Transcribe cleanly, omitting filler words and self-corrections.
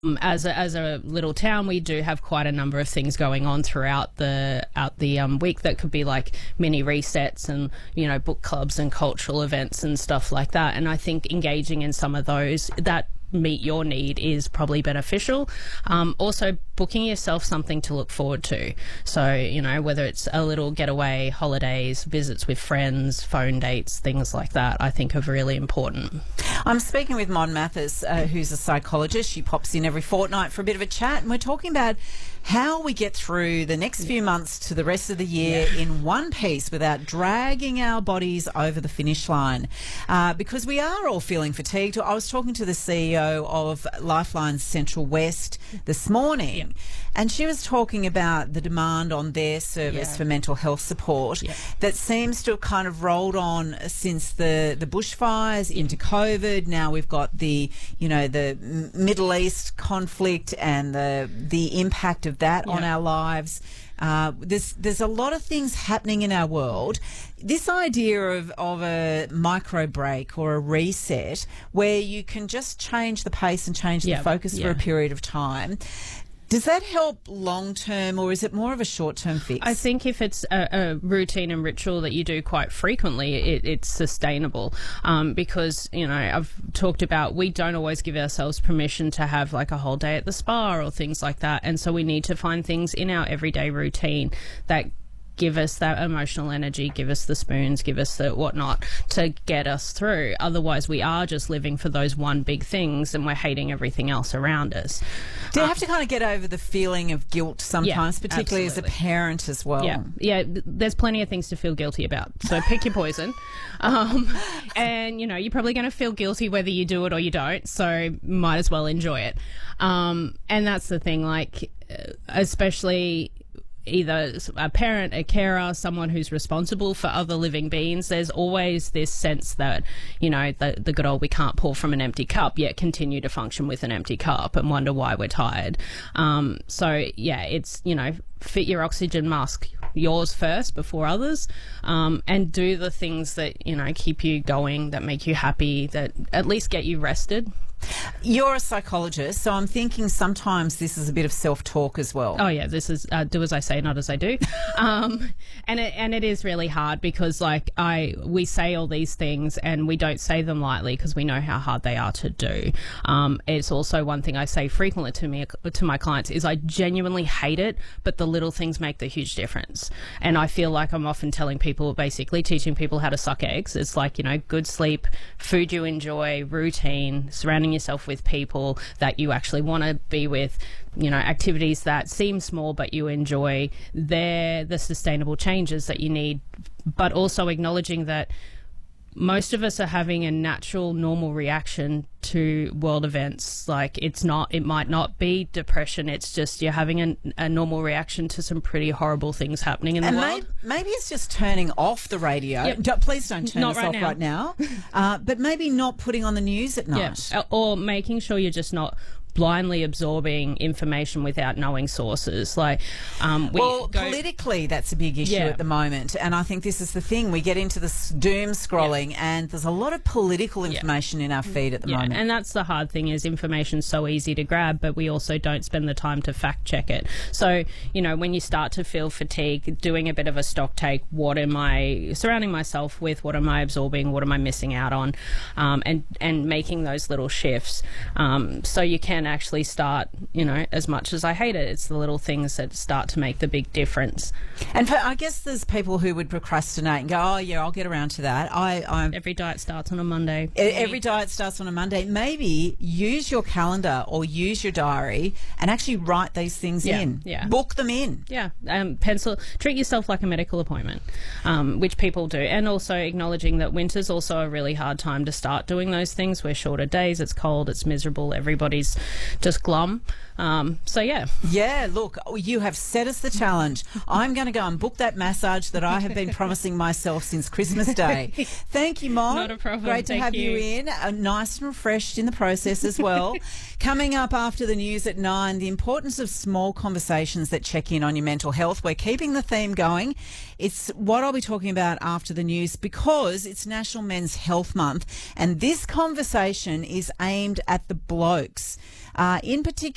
As a little town, we do have quite a number of things going on throughout the week that could be like mini resets and, you know, book clubs and cultural events and stuff like that. And I think engaging in some of those that meet your need is probably beneficial. Also, booking yourself something to look forward to. So, you know, whether it's a little getaway, holidays, visits with friends, phone dates, things like that, I think are really important. I'm speaking with Mon Mathis, who's a psychologist. She pops in every fortnight for a bit of a chat, and we're talking about how we get through the next few months to the rest of the year in one piece without dragging our bodies over the finish line. Because we are all feeling fatigued. I was talking to the CEO of Lifeline Central West this morning, and she was talking about the demand on their service for mental health support that seems to have kind of rolled on since the bushfires into COVID. Now we've got the Middle East conflict and the impact of that on our lives. There's a lot of things happening in our world. This idea of a micro break or a reset where you can just change the pace and change the focus for a period of time. Does that help long term, or is it more of a short term fix? I think if it's a routine and ritual that you do quite frequently, it's sustainable. Because, you know, I've talked about we don't always give ourselves permission to have like a whole day at the spa or things like that. And so we need to find things in our everyday routine that give us that emotional energy, give us the spoons, give us the whatnot to get us through. Otherwise, we are just living for those one big things and we're hating everything else around us. Do you have to kind of get over the feeling of guilt sometimes, particularly as a parent as well? Yeah, there's plenty of things to feel guilty about. So pick your poison. And, you know, you're probably going to feel guilty whether you do it or you don't, so might as well enjoy it. And that's the thing, like, especially either a parent, a carer, someone who's responsible for other living beings, there's always this sense that, you know, the good old we can't pour from an empty cup, yet continue to function with an empty cup and wonder why we're tired. So, yeah, it's, you know, fit your oxygen mask yours first before others, and do the things that, you know, keep you going, that make you happy, that at least get you rested. You're a psychologist, so I'm thinking sometimes this is a bit of self-talk as well. Oh yeah, this is do as I say, not as I do, and it is really hard because we say all these things and we don't say them lightly because we know how hard they are to do. It's also one thing I say frequently to my clients is I genuinely hate it, but the little things make the huge difference. And I feel like I'm often telling people, basically teaching people how to suck eggs. It's like, you know, good sleep, food you enjoy, routine, surrounding yourself with people that you actually want to be with, you know, activities that seem small but you enjoy. They're the sustainable changes that you need, but also acknowledging that most of us are having a natural, normal reaction to world events. Like it might not be depression. It's just you're having a normal reaction to some pretty horrible things happening in the world. Maybe it's just turning off the radio. Yep. Please don't turn us off right now. But maybe not putting on the news at night. Yeah. Or making sure you're just not blindly absorbing information without knowing sources. Politically, that's a big issue at the moment. And I think this is the thing. We get into this doom scrolling and there's a lot of political information in our feed at the moment. And that's the hard thing is information's so easy to grab, but we also don't spend the time to fact check it. So, you know, when you start to feel fatigue, doing a bit of a stock take, what am I surrounding myself with? What am I absorbing? What am I missing out on? And making those little shifts. So you can actually start, you know, as much as I hate it, it's the little things that start to make the big difference. And I guess there's people who would procrastinate and go, oh yeah, I'll get around to that. Every diet starts on a Monday. Every diet starts on a Monday. Maybe use your calendar or use your diary and actually write these things in. Yeah. Book them in. Yeah. Treat yourself like a medical appointment, which people do. And also acknowledging that winter's also a really hard time to start doing those things. We're shorter days, it's cold, it's miserable, everybody's just glum. Yeah, look, you have set us the challenge. I'm going to go and book that massage that I have been promising myself since Christmas Day. Thank you, Mon. Not a problem. Great to have you in. Nice and refreshed in the process as well. Coming up after the news at 9, the importance of small conversations that check in on your mental health. We're keeping the theme going. It's what I'll be talking about after the news because it's National Men's Health Month and this conversation is aimed at the blokes. In particular,